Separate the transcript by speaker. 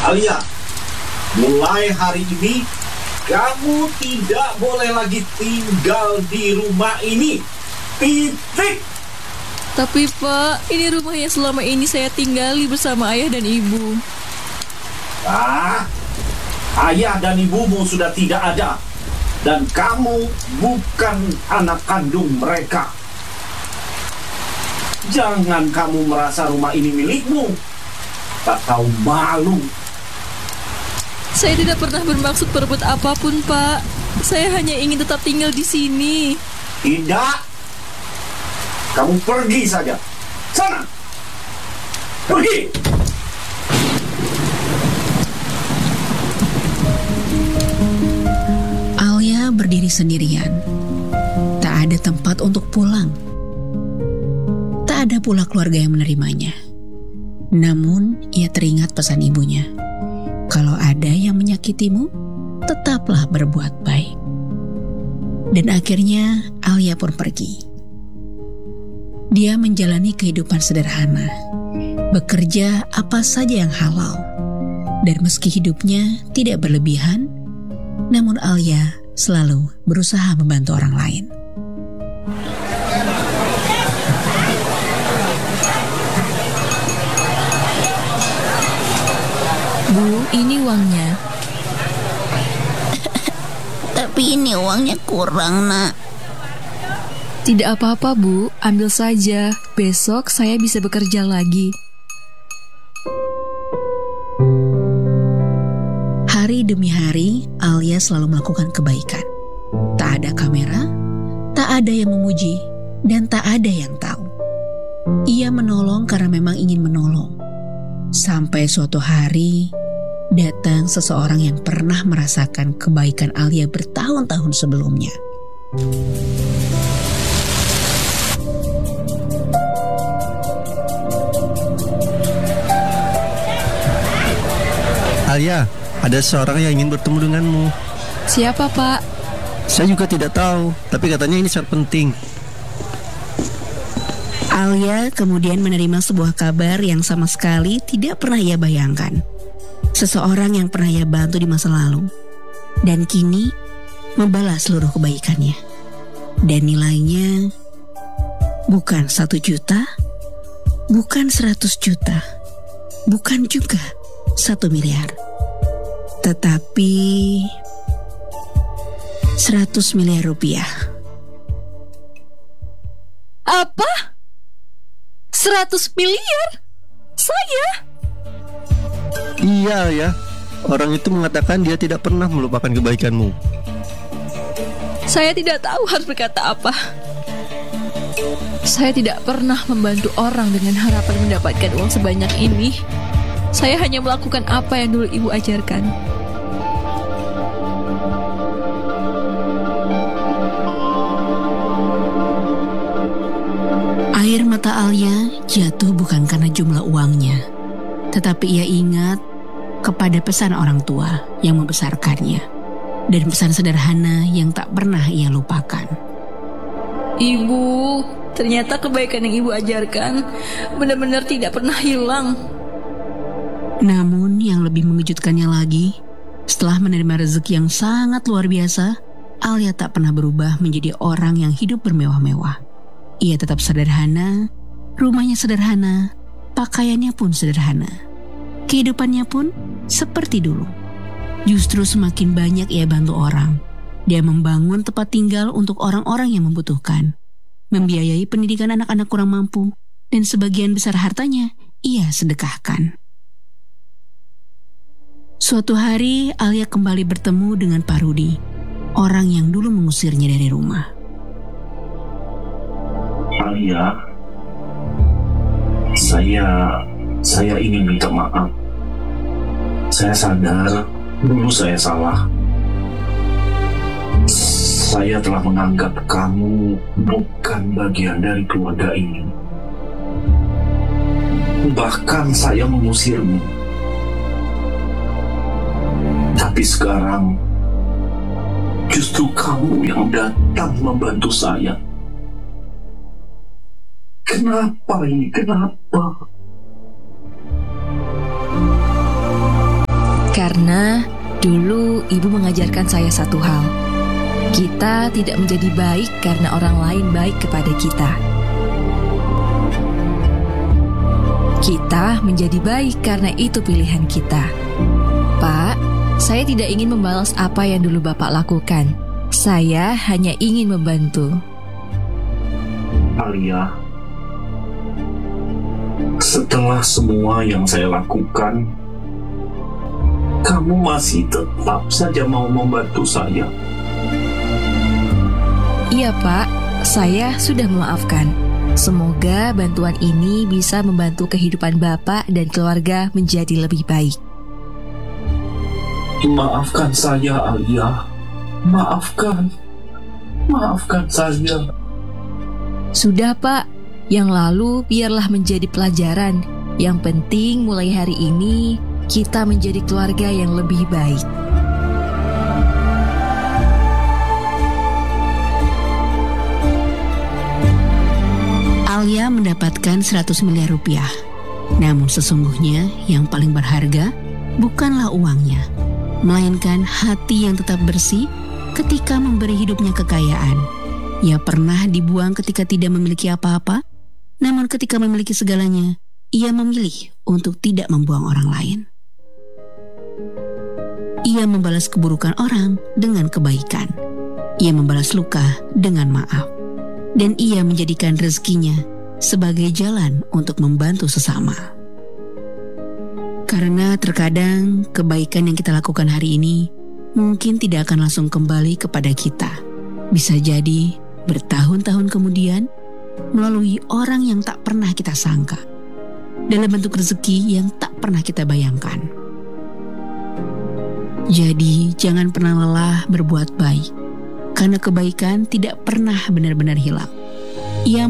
Speaker 1: Alia, mulai hari ini kamu tidak boleh lagi tinggal di rumah ini. Titik.
Speaker 2: Tapi Pak, ini rumah yang selama ini saya tinggali bersama ayah dan ibu.
Speaker 1: Ayah dan ibumu sudah tidak ada. Dan kamu bukan anak kandung mereka. Jangan kamu merasa rumah ini milikmu. Tak tahu malu.
Speaker 2: Saya tidak pernah bermaksud berebut apapun, Pak. Saya hanya ingin tetap tinggal di sini.
Speaker 1: Tidak. Kamu pergi saja. Sana. Pergi.
Speaker 3: Alia berdiri sendirian. Tak ada tempat untuk pulang. Tak ada pula keluarga yang menerimanya. Namun, ia teringat pesan ibunya. Kalau ada yang menyakitimu, tetaplah berbuat baik. Dan akhirnya Alia pun pergi. Dia menjalani kehidupan sederhana, bekerja apa saja yang halal. Dan meski hidupnya tidak berlebihan, namun Alia selalu berusaha membantu orang lain.
Speaker 2: Bu, ini uangnya.
Speaker 4: Tapi ini uangnya kurang, Nak.
Speaker 2: Tidak apa-apa, Bu. Ambil saja. Besok saya bisa bekerja lagi.
Speaker 3: Hari demi hari, Alia selalu melakukan kebaikan. Tak ada kamera, tak ada yang memuji, dan tak ada yang tahu. Ia menolong karena memang ingin menolong. Sampai suatu hari, datang seseorang yang pernah merasakan kebaikan Alia bertahun-tahun sebelumnya.
Speaker 5: Alia, ada seorang yang ingin bertemu denganmu.
Speaker 2: Siapa, Pak?
Speaker 5: Saya juga tidak tahu, tapi katanya ini sangat penting.
Speaker 3: Alia kemudian menerima sebuah kabar yang sama sekali tidak pernah ia bayangkan. Seseorang yang pernah ia bantu di masa lalu, dan kini membalas seluruh kebaikannya. Dan nilainya bukan 1 juta, bukan 100 juta, bukan juga 1 miliar, tetapi 100 miliar rupiah.
Speaker 2: Apa? 100 miliar? Saya?
Speaker 5: Iya ya, orang itu mengatakan dia tidak pernah melupakan kebaikanmu.
Speaker 2: Saya tidak tahu harus berkata apa. Saya tidak pernah membantu orang dengan harapan mendapatkan uang sebanyak ini. Saya hanya melakukan apa yang dulu ibu ajarkan.
Speaker 3: Air mata Alia jatuh bukan karena jumlah uangnya, tetapi ia ingat kepada pesan orang tua yang membesarkannya dan pesan sederhana yang tak pernah ia lupakan.
Speaker 2: Ibu, ternyata kebaikan yang ibu ajarkan benar-benar tidak pernah hilang.
Speaker 3: Namun yang lebih mengejutkannya lagi, setelah menerima rezeki yang sangat luar biasa, Alia tak pernah berubah menjadi orang yang hidup bermewah-mewah. Ia tetap sederhana, rumahnya sederhana, pakaiannya pun sederhana. Kehidupannya pun seperti dulu. Justru semakin banyak ia bantu orang. Dia membangun tempat tinggal untuk orang-orang yang membutuhkan, membiayai pendidikan anak-anak kurang mampu, dan sebagian besar hartanya ia sedekahkan. Suatu hari Alia kembali bertemu dengan Pak Rudi, orang yang dulu mengusirnya dari rumah.
Speaker 1: Alia, saya ingin minta maaf. Saya sadar dulu saya salah. Saya telah menganggap kamu bukan bagian dari keluarga ini. Bahkan saya mengusirmu. Tapi sekarang justru kamu yang datang membantu saya. Kenapa ini? Kenapa?
Speaker 2: Karena dulu ibu mengajarkan saya satu hal. Kita tidak menjadi baik karena orang lain baik kepada kita. Kita menjadi baik karena itu pilihan kita. Pak, saya tidak ingin membalas apa yang dulu Bapak lakukan. Saya hanya ingin membantu.
Speaker 1: Alia, setelah semua yang saya lakukan, kamu masih tetap saja mau membantu saya.
Speaker 2: Iya Pak, saya sudah memaafkan. Semoga bantuan ini bisa membantu kehidupan Bapak dan keluarga menjadi lebih baik.
Speaker 1: Maafkan saya, Alia. Maafkan saya.
Speaker 2: Sudah Pak, yang lalu biarlah menjadi pelajaran. Yang penting mulai hari ini kita menjadi keluarga yang lebih baik.
Speaker 3: Alia mendapatkan 100 miliar rupiah. Namun sesungguhnya yang paling berharga bukanlah uangnya, melainkan hati yang tetap bersih ketika memberi hidupnya kekayaan. Ia pernah dibuang ketika tidak memiliki apa-apa, namun ketika memiliki segalanya, ia memilih untuk tidak membuang orang lain. Ia membalas keburukan orang dengan kebaikan. Ia membalas luka dengan maaf. Dan ia menjadikan rezekinya sebagai jalan untuk membantu sesama. Karena terkadang kebaikan yang kita lakukan hari ini mungkin tidak akan langsung kembali kepada kita. Bisa jadi bertahun-tahun kemudian melalui orang yang tak pernah kita sangka, dalam bentuk rezeki yang tak pernah kita bayangkan. Jadi jangan pernah lelah berbuat baik, karena kebaikan tidak pernah benar-benar hilang.